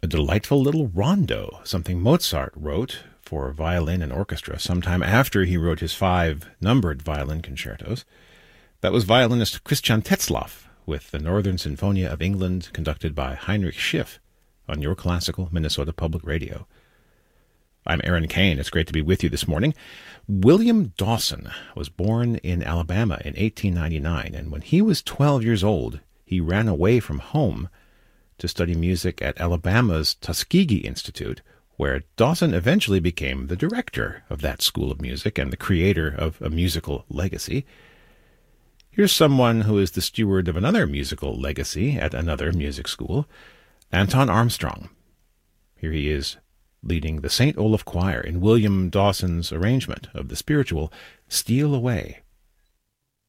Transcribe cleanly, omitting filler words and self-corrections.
a delightful little rondo, something Mozart wrote for violin and orchestra sometime after he wrote his 5 numbered violin concertos. That was violinist Christian Tetzlaff with the Northern Sinfonia of England, conducted by Heinrich Schiff on Your Classical Minnesota Public Radio. I'm Aaron Kane. It's great to be with you this morning. William Dawson was born in Alabama in 1899, and when he was 12 years old, he ran away from home to study music at Alabama's Tuskegee Institute, where Dawson eventually became the director of that school of music and the creator of a musical legacy. Here's someone who is the steward of another musical legacy at another music school, Anton Armstrong. Here he is leading the St. Olaf Choir in William Dawson's arrangement of the spiritual Steal Away.